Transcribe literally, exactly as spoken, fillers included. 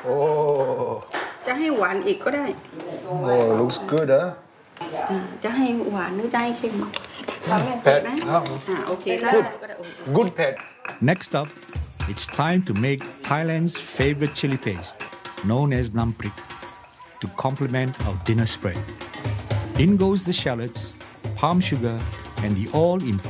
Oh, จะให้หวานอีกก็ได้ oh, looks good, huh? อ่าจะให้หวานหรือจะให้เค็มอ่ะ Pet. นะ Oh, อ่าโอเคได้ก็ได้โอเค good pet. Next up, it's time to make Thailand's favorite chili paste, known as nam prik, to complement our dinner spread. In goes the shallots, palm sugar, and the all-important